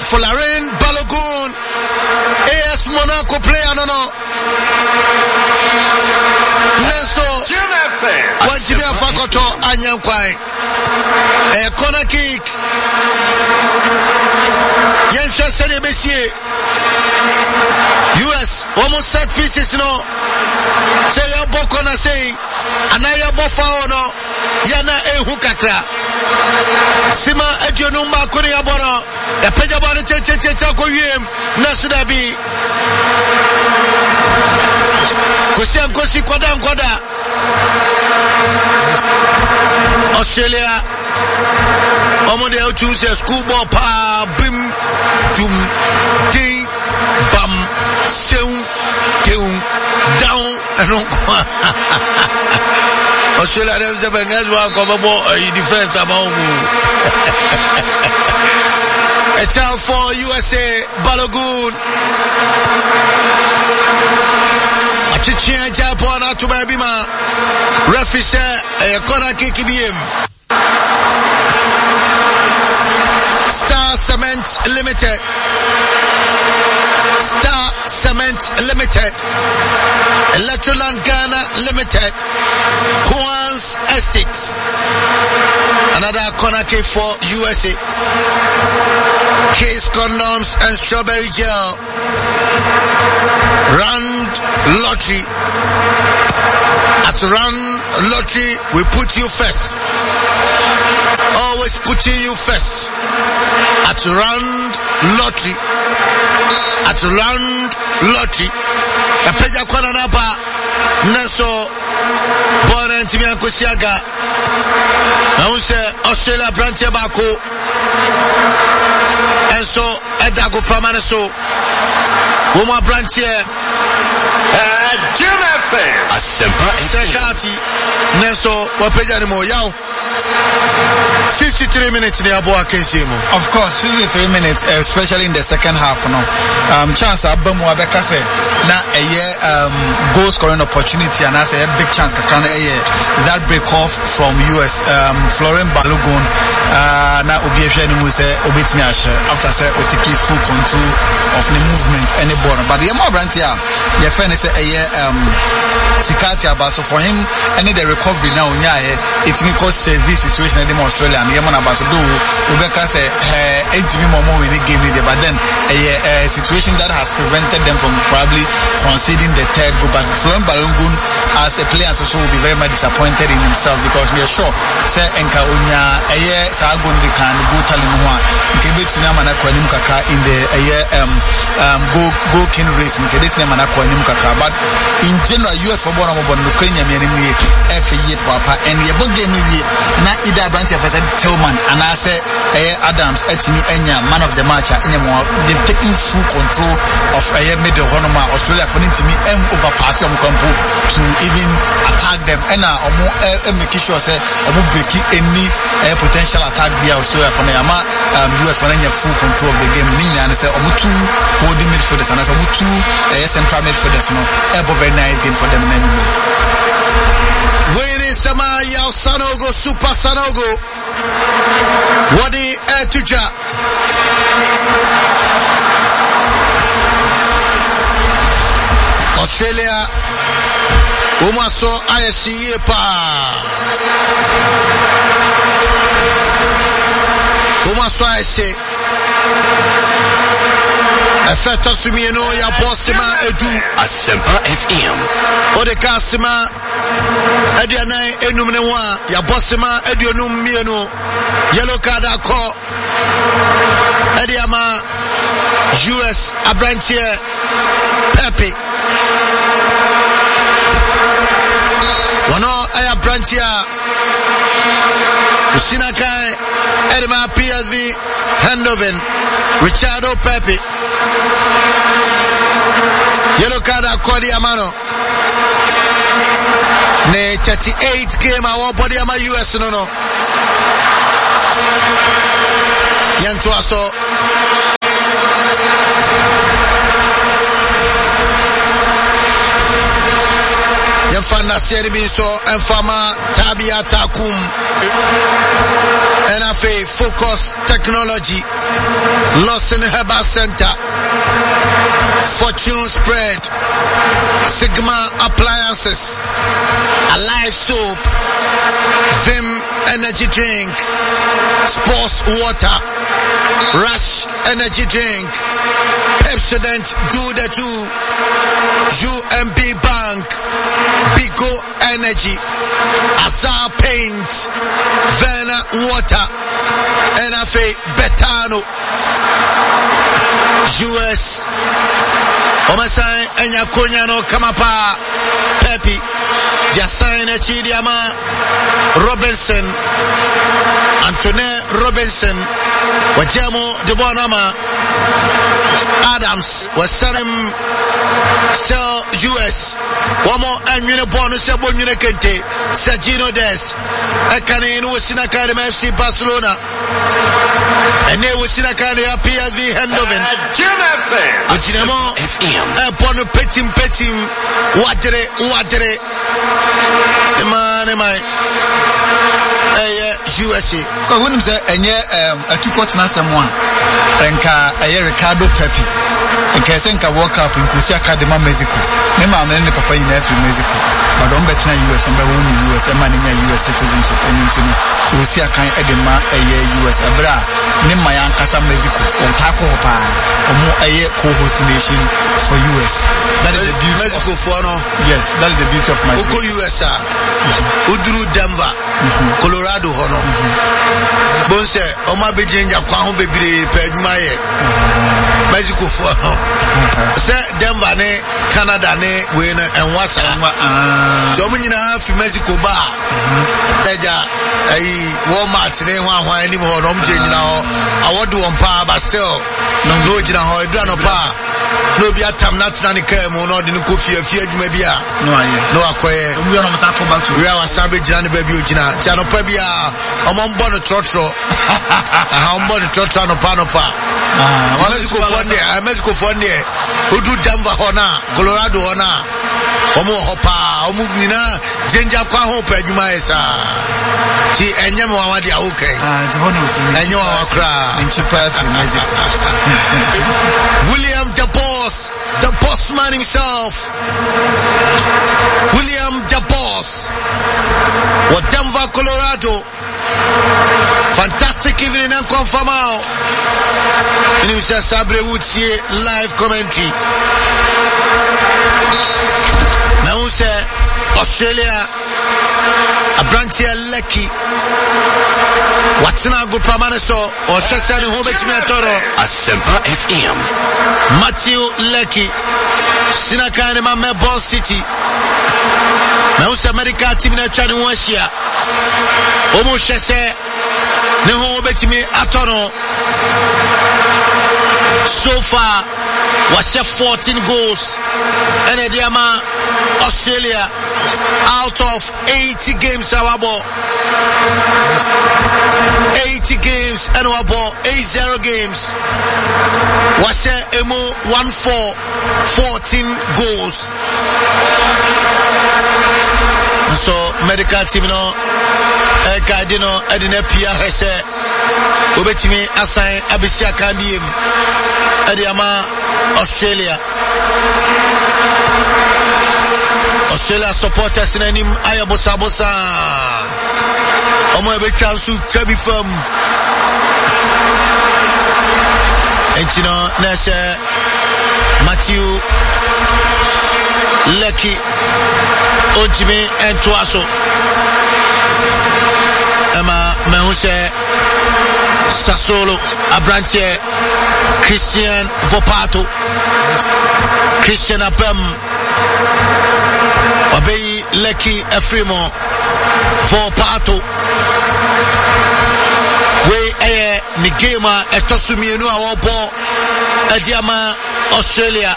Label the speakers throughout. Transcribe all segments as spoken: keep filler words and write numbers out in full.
Speaker 1: Florent Balogun, A S Monaco player, no, no. Neso, Wajibia Fakoto, Anyankwai, a corner kick. Yensha Sede Bessier, U S, almost set pieces, no. Say your Bokona say, Anaya Bofa, no. Yana Ehukata Sima Ejonumba Korea Bono, the Pejabana Chakoyim, Nasudabi Kusiam Kosi Kodam Koda Australia Omode Ochuse Schoolball Pa Bim Dum Ding Bam Seung Teung Down and Australia them say Bengals will come about in defense about a child for U S A Balogun Achichin Japona to Babima referee say a corner kick in him. Star Cement Limited Star Cement Limited Electroland Ghana Limited Quans Essex. Another corner kick for U S A. Case condoms and strawberry gel. Rand Lottery. At Rand Lottery, we put you first. Always putting you first. At Rand Lottery. At Rand Lottery. A peja kwana napa. Naso. Born and Timmy Kusiaga. Now say Australia branch bako. And so Edago Pramana so Woman branch here. Sekati Neso Wapejanimo Yao fifty-three minutes in the Abu Akensimo.
Speaker 2: Of course, fifty-three minutes, especially in the second half. No, um, chance Abamu Abekase na a year um goal scoring opportunity and as a big chance to crown a year that break off from U S um Florent Balogun uh na Obiefia ni Muse Obitmi Ashe after say Otiki full control of the movement any ball. But the more brand here, your friend is a year um Sikati Abaso for him any the recovery now it may cause severe situation in Australia and Yemen Abaso do Ubeka say eh eighty more in the game but then a situation that has prevented them from probably conceding the third goal. But Florent Balogun as a player also will be very much disappointed in himself because we are sure say Enka Unya a year Sagundi can go Talinua Kibetina Manakwanim Kaka in the a year um um go go king race in Kedesina Manakwanim Kaka. But in general U S football about Ukraine Yamini F A Papa and the book game na Ida Branch of Tillman and I say Adams Etimi Enya man of the match they've taken full control of a middle Honoma Australia for to me and overpass your Kampu to even attack them and now making sure say I'm breaking any potential attack via Australia for Yama um U S for full control of the game and say I'm two holding midfielders and I say two central midfielders no a very nice game for them anyway.
Speaker 1: Where is Sama Yao Sanogo Super Sanogo Wadi Etuja Australia Umaso I S C pa Umaso I S C Effecto Sumieno ya Bosima Edu
Speaker 3: Asempa F M
Speaker 1: Ode Kasima Ediana Enumnewa ya Bosima Edionum Mieno Yellow card ako Ediama U S Abrantier Pepe Wano Aya Brantia Kusina Kai Edema P S V Handoven Richardo Pepe Yellow card Akodi Amano Ne thirty-eight game our body ama U S no no Yanto aso Yamfana Seribi so Enfama Tabia Takum N F A Focus Technology Lawson Herbal Center, Fortune Spread, Sigma Appliances, Alive Soap, Vim Energy Drink, Sports Water, Rush Energy Drink, Pepsodent Do the Two, U M B Bank, Bigo Energy, Azar Paint, Verna Water, N F A Betano, U S Omasai Enyakunyano Kamapa, Pepi, Jasaine Chidiama, Robinson, Antone Robinson, Wajamo Debonama, Adams, Wasanim, Sell U S, one more and Unibonus, Abunukente, Sergino Des, Ekane, Wasinaka, F C Barcelona, and they was in a kind of P S V Handoven. Ajinamo, upon a petting petting, watere, watere, man, am I? U S A.
Speaker 2: Because when you say, and yeah, a two quarter someone, and a Ricardo Pepi, and Kasenka walk up in Kusia Kadima Mexico. Nema amene papa in every Mexico. But don't bet na U S, number one in U S, a man in U S citizenship, and into Kusia kind Edema, a year U S, a bra, Nema Yankasa Mexico, or Taco Hopa, or more a year co-host nation for U S. That is the beauty
Speaker 1: Mexico
Speaker 2: of,
Speaker 1: for no?
Speaker 2: Yes, that is the beauty of my
Speaker 1: Oko U S A, Udru Denver, Colorado Hono. Bonse, Oma Bijinja Kwahu Bibri, Pedmaye, Mexico for no. Say Denver, ne, Canada, ne, Wayne, and Wassa. Domina, Mexico Bar, Teja, a Walmart, ne, one, anymore, no, I want to one power, but still, no, Jina, or Drano Power. No, be a time not any care, no, no, coffee, a few, maybe, no, no, acquire. We are almost about to. We are a savage and baby, Jina, Jano Pebia, among Bonnet Trotro, how Bonnet Trotro, no Panopa. Mexico Fonde, Mexico Fonde, who do Denver Hona, Colorado Hona, Omo Hopa, Omugina, Jenja Kwaho Pejumaesa. See, and Yamawadi, okay. And you are a crowd. William the Boss, the boss man himself. William the Boss. What Denver, Colorado. Fantastic evening and confirm out. And it was a Sabre Wuchie live commentary. Now say Australia, a branch here lucky. What's in our good Pamanaso or Shasani Hometoro?
Speaker 3: Asempa F M.
Speaker 1: Matthew Lecky, Sinakane Mame Ball City. Now say America team in a Chani Washia. Omo Shase, Neho Betimi Atono. So far, was fourteen goals. And Ediama, Australia, out of eighty games, our ball. eighty games, and our ball, eight zero games. Was Emo one four, fourteen goals. So, medical team, no, a Gardino, Edina Pia, I say, Ubetimi, assign Abisia Kandim, Ediama, Australia. Australia supporters in any Ayabosa Bosa. Omo ebe chance to Chubby Firm. And you know, Nasha Matthew Lecky Ojime and Tuaso. Emma Mehuse Sassolo Abranche Christian Vopato Christian Apem Obey Lecky Efremo Vopato We aye Nigema Etosumienu Awopo Ediama Australia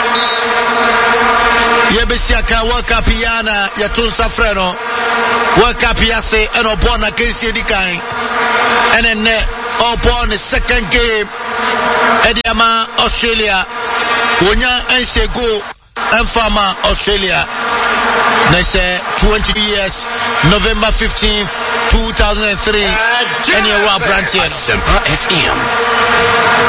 Speaker 1: Yebesiaka World Cup Yana Yatunsa Freno World Cup Yase and Obona Casey Dikai and then upon the second game Ediama Australia Wonya Ensego and Farmer Australia next twenty years November fifteenth two thousand three and your branch here
Speaker 3: Asempa F M.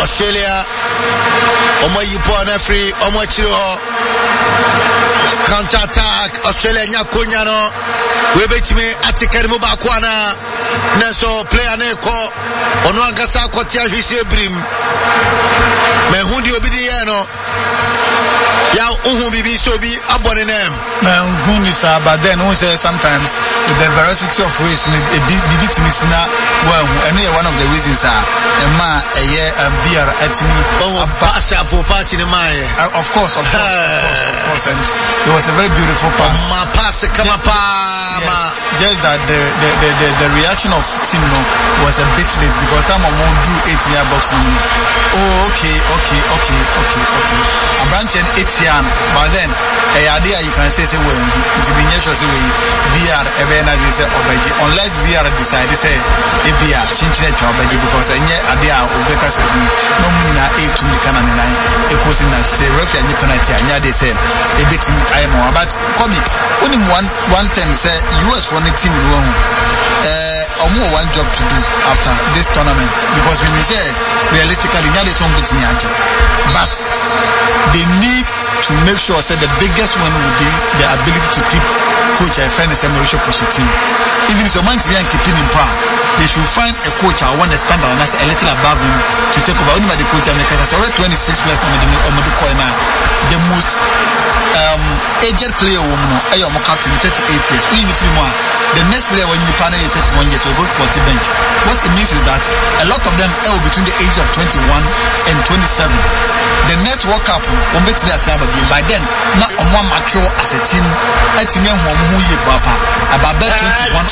Speaker 1: Australia omo yipo na free omo chiri ho counter attack Australia nya konya no we betime atikari mo ba kwa na neso player na eko ono agasa akote ahwisi ebrim me hundi obi di ye no ya uhu bibi so bi abone nem
Speaker 2: man hundi sa but then we say sometimes the diversity of race a bibi timisina well and one of the reasons are a ma a year um beer at me
Speaker 1: oh pass for party in my
Speaker 2: of course of course, of course of course and it was a very beautiful pass
Speaker 1: ma pass come up
Speaker 2: just that the the the the, the reaction of team no was a bit late because time on drew eight near box no oh okay okay okay okay okay I'm branching eight year but then a idea you can say say well to be sure say we V R ever na we say obeji unless V R decide say e be a chinchine twa obeji because any idea obeka so no money na eight to kana na nine e ko sin na say referee any penalty anya dey say e bit I am but come only one one thing say U S for the team no uh omo one job to do after this tournament because when we say realistically now they some getting yaji but they need to make sure say the biggest one will be the ability to keep coach and friend Mauricio Pochettino. Even if someone is keeping him proud, they should find a coach I want to stand on a little above him to take over. Only by the coach and make us already twenty-six players on the corner. The most um aged player woman I am captain thirty-eight years. Even if you want the next player when you find thirty-one years will go to the bench. What it means is that a lot of them are between the ages of twenty-one and twenty-seven. The next World Cup will be to the same by then not a more mature as a team a team who ye papa about twenty-one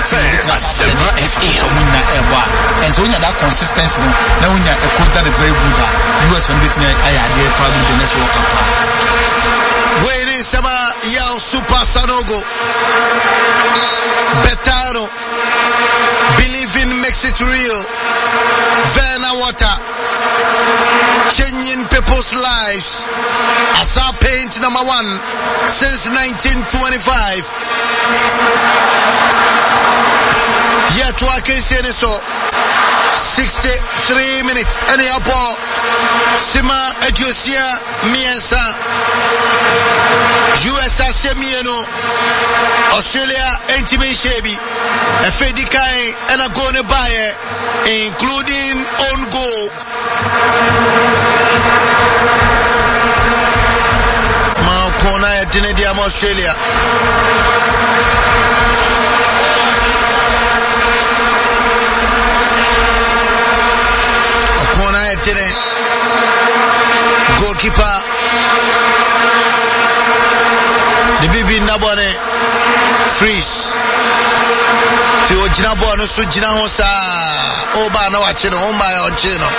Speaker 2: and so when you're that consistency now when you're a coach that is very good U S from between I idea probably the next World Cup
Speaker 1: waiting Saba Yao Super Sanogo Betano believing makes it real Verna Water changing people's lives as our paint number one since nineteen twenty-five. Yet to I can say this so sixty-three minutes any ball Sima Ediosia Miensa U S A Semieno Australia Entime Shebi Efedikai and a gonna buy including on goal. Kona ya dine diam Australia Kona ya dine goalkeeper the bibi nabone freeze ti ojina bo no so jina ho sa oba na wa che no o ma ya onche no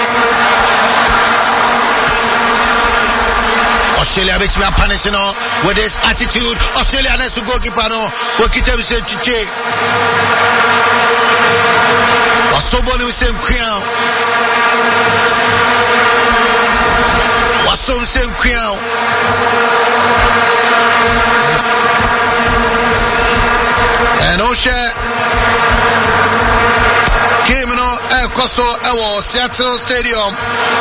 Speaker 1: Australia makes me a punish no with this attitude. Australia needs to go keeper no. We keep them say chiche. Wasoboni we say crown. Wasom say crown. And Osha came no El Costo Ewo Seattle Stadium.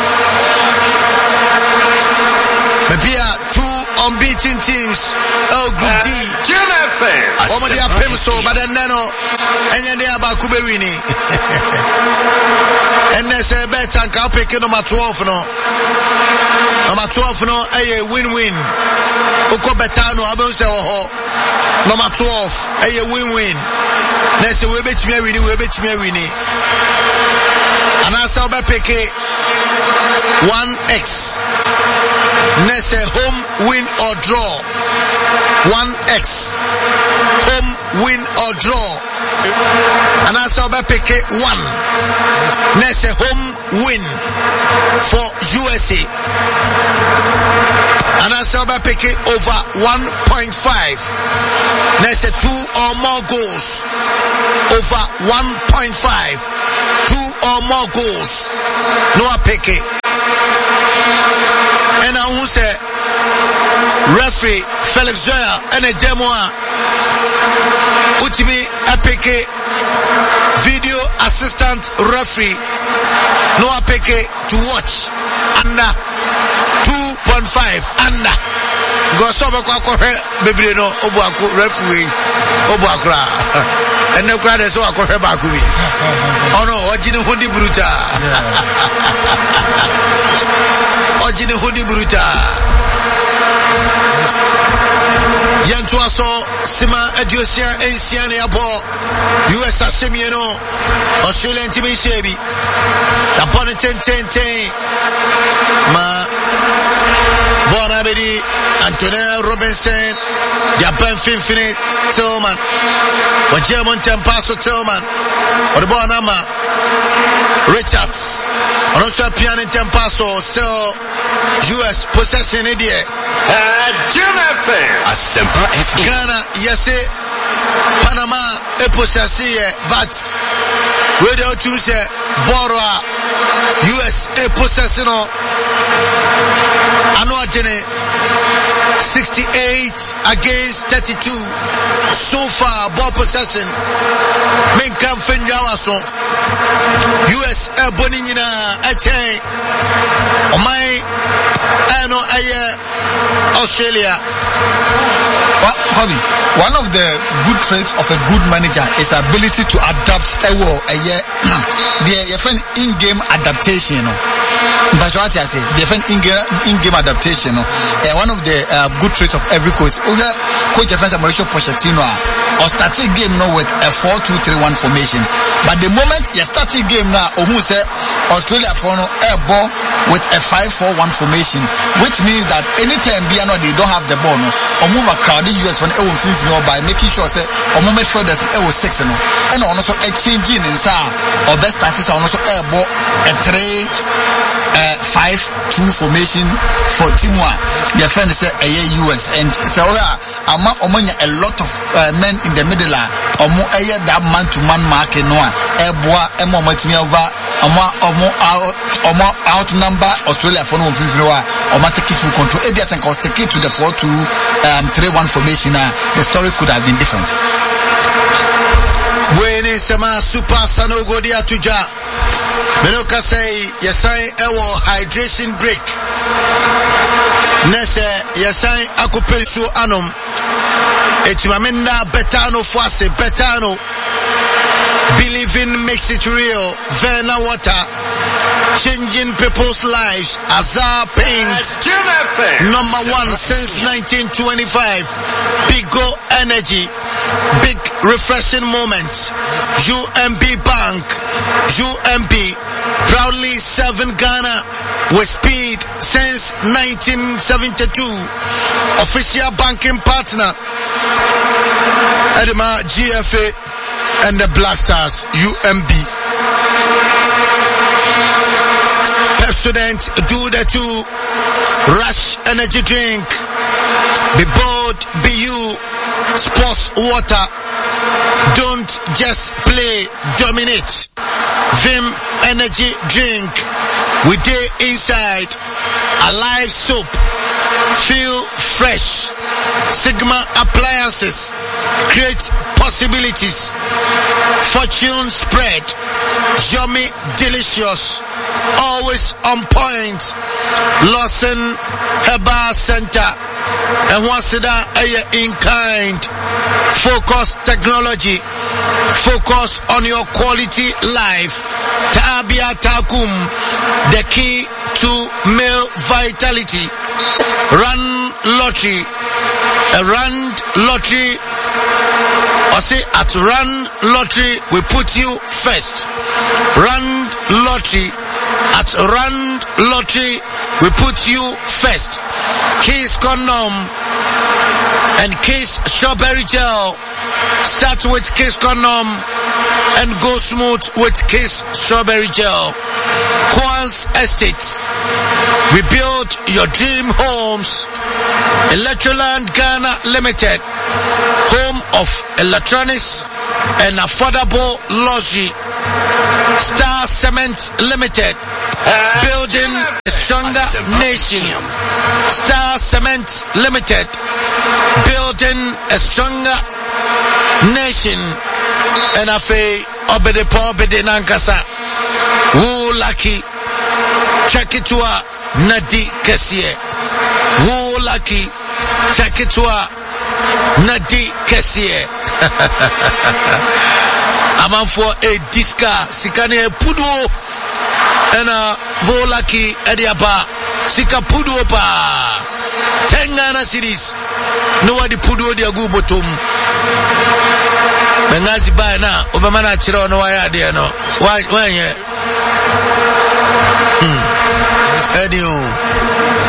Speaker 1: Maybe two unbeaten teams. Oh, Group D. Over there, Pimso, but then no, and then they are about Kuberini. And they say bet and can pick number twelve no. Number twelve no, a win-win. Uko betano, I don't say oh. Number twelve, a win-win. They say we bet me winning, we bet me winning. And I saw by pick one X. Next home win or draw. one X. Home win or draw. And I saw by pick one. Next home win for U S A. And I saw by pick over one point five. Next two or more goals. Over one point five. Two or more goals. No I pick it. And I who say referee Felix Zoya and a demo Utimi Apeke video assistant referee no Apeke to watch under two point five under because some of our baby no Obuaku referee Obuakra and the crowd is so Akobakui. Oh no, Ojini Hudi Bruta. Ojini Hudi Bruta. Yantuaso Sima Ediosia Asian Airport U S Asimiano Australian Timmy Shebi the Bonnet ten ten ten Ma Bonabedi Antonio Robinson Japan Finfinite Tillman or German Tempaso Tillman or the Bonama Richards and also Piano Tempaso still U S possession idiot Ghana, yes, Panama, a possession, but radio to say Bora, U S A possession, Anotene, sixty-eight against thirty-two. So far, ball possession, Menkam Fenjawaso, U S A Boninina, Eche, Omai, Ano Aye. Australia.
Speaker 2: Well, Bobby, one of the good traits of a good manager is the ability to adapt a war a year. The in-game adaptation, you know. But what I say, the in-game in-game adaptation, you know. Uh, one of the uh, good traits of every coach. Okay, Coach Defense Mauricio Pochettino or starting game now with a four two three one formation. But the moment you starting game now, Omu say Australia for no air ball with a five four one formation, which means that anytime they don't have the ball, no, or move a crowded U S for the fifth by making sure say or moment for the six no, and also a changing in sa or best status on also air ball a three uh five two formation for team one. Their friend say a U S and so uh among a lot of uh, men in the middle or more air that man to man market no air boy and more over or more out or more outnumber Australia for no fifth or take full control. If they can stick it to the four two um three one formation, uh, the story could have been different.
Speaker 1: When is a super sanogo dia tuja Menoka say yesai ewo hydration break Nese yesai akupe su anum Etimamenda betano fuase betano Believing makes it real. Verna water changing people's lives. Azar Paint number one since nineteen twenty-five. Big Go Energy, big refreshing moment. U M B Bank, U M B proudly serving Ghana with speed since nineteen seventy-two. Official banking partner Edema G F A and the Blasters U M B. Pepsodent do the two. Rush energy drink. Be bold, be you. Sports water. Don't just play, dominate. Vim energy drink. We day inside. Alive soap. Feel fresh. Sigma appliances. Create possibilities. Fortune spread. Yummy, delicious. Always on point. Lawson Herbal Center. And once that in kind. Focus technology. Focus on your quality life. Tabia Takum. The key to male vitality. Run lottery. A rand lottery. Or say at Rand Lottery, we put you first. Rand Lottery. At Rand Lottery, we put you first. Kiss Condom and Kiss Strawberry Gel. Start with Kiss Condom and go smooth with Kiss Strawberry Gel. Quans Estates. We build your dream homes. Electroland Ghana Limited. Home of electronics and affordable luxury. Star Cement Limited. Building stronger nation. Star Cement Limited, building a stronger nation. And I say, obede po obede nankasa. Who lucky? Check it to a nadi kesiye. Who lucky? Check it to a nadi kesiye. Aman for a diska sikane pudu. And a volaki ediapa sika pudu pa tengana series no wadi pudu dia gubotum bengazi bana obamana chiro no waya dia no wanye hmm edio